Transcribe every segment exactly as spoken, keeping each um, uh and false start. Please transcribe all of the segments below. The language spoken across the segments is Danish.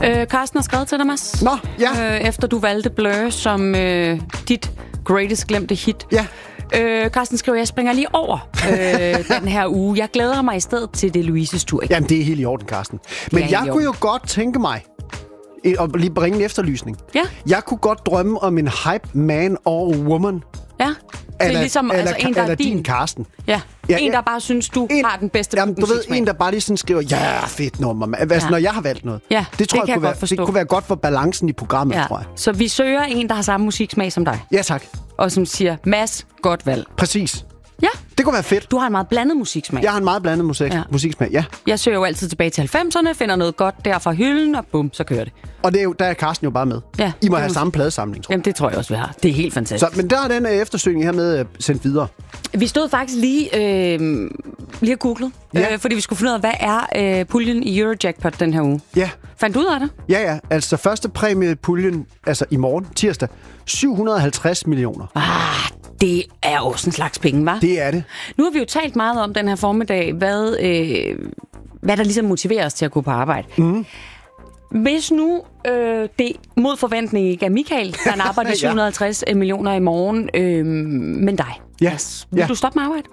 Øh, Carsten har skrevet til dig, Mads. Nå, ja. Øh, efter du valgte Blur som øh, dit greatest glemte hit. Ja. Øh, Carsten skriver, jeg springer lige over øh, den her uge. Jeg glæder mig i stedet til det Louises tur. Jamen, det er helt i orden, Carsten. Men jeg kunne jo godt tænke mig at lige bringe en efterlysning. Ja. Jeg kunne godt drømme om en hype man or woman. Ja. Det er eller, ligesom eller, altså, en, der eller er din. din Carsten. Ja. Ja, en, ja. der bare synes, du en, har den bedste jamen, du ved, musiksmag. en, der bare lige sådan skriver, ja, fedt nummer. Altså, Ja. når jeg har valgt noget. Ja, det tror det jeg, kan kunne, jeg være, godt det kunne være godt for balancen i programmet, Ja. tror jeg. Så vi søger en, der har samme musiksmag som dig. Ja, tak. Og som siger, Mads, godt valg. Præcis. Ja. Det kunne være fedt. Du har en meget blandet musiksmag. Jeg har en meget blandet musik, Ja. musiksmag, ja. Jeg søger jo altid tilbage til halvfemserne, finder noget godt der fra hylden, og bum, så kører det. Og det er jo, der er Carsten jo bare med. Ja, I må det have må- samme pladesamling, tror jeg. Jamen, det tror jeg også, vi har. Det er helt fantastisk. Så, men der er den øh, eftersøgning her med øh, sendt videre. Vi stod faktisk lige, øh, lige og googlede, Ja. øh, fordi vi skulle finde ud af, hvad er øh, puljen i Eurojackpot den her uge. Ja. Fandt du ud af det? Ja, ja. Altså første præmie puljen, altså i morgen, tirsdag, syv hundrede og halvtreds millioner. Ah, det er også en slags penge, hva'? Det er det. Nu har vi jo talt meget om den her formiddag, hvad, øh, hvad der ligesom motiverer os til at gå på arbejde. Mm. Hvis nu øh, det mod forventning ikke er Michael, der arbejder Ja. syv hundrede og halvtreds millioner i morgen, øh, men dig. Ja. Mads, vil Ja. du stoppe med arbejde?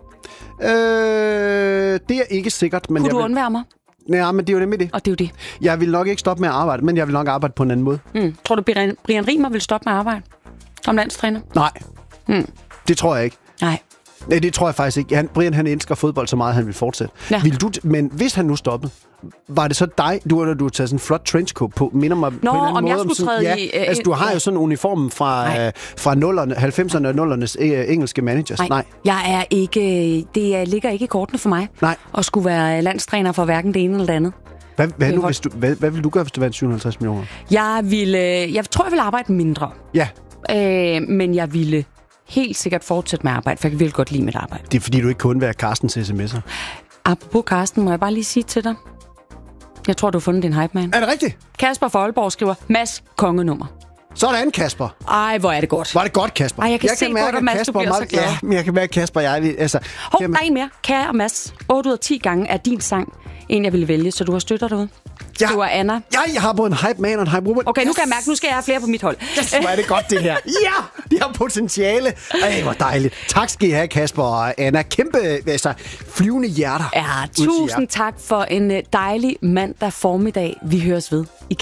Øh, det er ikke sikkert, men Kunne jeg du vil... undvære mig? Nej, men det er jo nemlig det. Og det er jo det. Jeg vil nok ikke stoppe med at arbejde, men jeg vil nok arbejde på en anden måde. Mm. Tror du, Brian, Brian Riemer vil stoppe med at arbejde som landstræner? Nej, Mm. det tror jeg ikke. Nej. Nej, det tror jeg faktisk ikke. Han, Brian, han elsker fodbold så meget, han vil fortsætte. Ja. Vil du, men hvis han nu stoppede, var det så dig, du har du har taget sådan en flot trenchcoat på, minder mig Nå, på en eller anden om jeg måde skulle sådan, træde ja, i, øh, altså du har ja. jo sådan en uniform fra, Nej. øh, fra nullerne, halvfemserne og nullernes øh, engelske managers. Nej. Nej. Jeg er ikke, det er- ligger ikke i kortene for mig Nej. at skulle være landstræner for hverken det ene eller det andet. Hvad, hvad, Det er nu, godt. hvis du, hvad, hvad vil du gøre, hvis du vandt syv hundrede og halvtreds millioner? Jeg, ville, jeg tror, jeg vil arbejde mindre. Ja, Øh, men jeg ville helt sikkert fortsætte med at arbejde, for jeg vil godt lide mit arbejde. det er fordi, du ikke kun være Carstens sms'er. Apropos Carsten, må jeg bare lige sige til dig. Jeg tror, du har fundet din hype man. Er det rigtigt? Kasper fra Aalborg skriver, Mads, kongenummer. Sådan, Kasper. Ej, hvor er det godt. Var det godt, Kasper? Ej, jeg kan se på dig, at Mads, du Kasper bliver er så meget- glad. Ja, men jeg kan mærke, at Kasper og jeg... Altså, Hov, jamen, der er en mere. Kære Mads, otte ud af ti gange er din sang en, jeg ville vælge, så du har støtter derude. Ja. Skriver Anna. ja, jeg har både en hype man og en hype woman. Okay, nu kan jeg mærke, nu skal jeg have flere på mit hold. Yes, hvor er det godt, det her. Ja, de har potentiale. Ej, hvor dejligt. Tak skal I have, Kasper og Anna. Kæmpe altså, flyvende hjerter. Ja, ud til jer. tusind tak for en øh, dejlig mandag formiddag. Vi høres ved igen.